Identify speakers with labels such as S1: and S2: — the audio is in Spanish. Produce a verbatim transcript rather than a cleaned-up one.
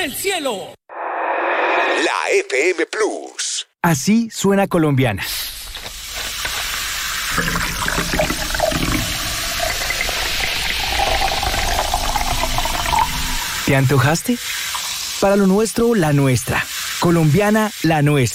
S1: del cielo.
S2: La F M Plus.
S3: Así suena Colombiana. ¿Te antojaste? Para lo nuestro, la nuestra. Colombiana, la nuestra.